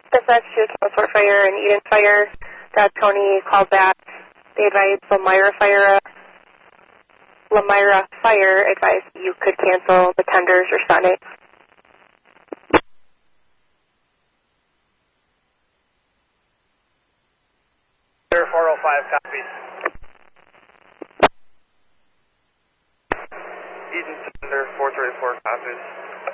Dispatch to Fort Fire and Eden Fire. Tony called back. They advised Lamira Fire advised you could cancel the tenders or Sunday. There 405 copies. Eden Thunder 434 copies.